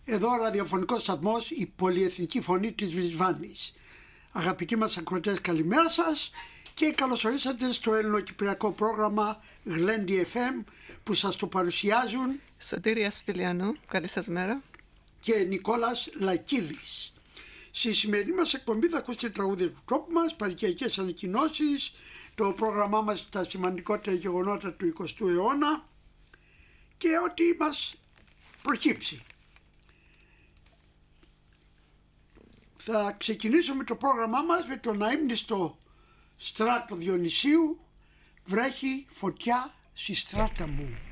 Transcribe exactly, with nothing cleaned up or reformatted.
Εδώ ραδιοφωνικός σταθμός, η πολυεθνική φωνή της Βρισβάνης. Αγαπητοί μας ακροατές, καλημέρα σας και καλώς ορίσατε στο ελληνοκυπριακό πρόγραμμα Γλέντι εφ εμ που σας το παρουσιάζουν Σωτήρια Στυλιανού, καλή σας μέρα, και Νικόλας Λακίδης. Στη σημερινή μας εκπομπή θα ακούσετε τραγούδια του τόπου μας, παροικιακές ανακοινώσεις, το πρόγραμμά μας τα σημαντικότερα γεγονότα του εικοστού αιώνα και ό,τι μας προκύψει. Θα ξεκινήσουμε το πρόγραμμά μας με τον αείμνηστο Στράτο Διονυσίου, βρέχει φωτιά στη στράτα μου.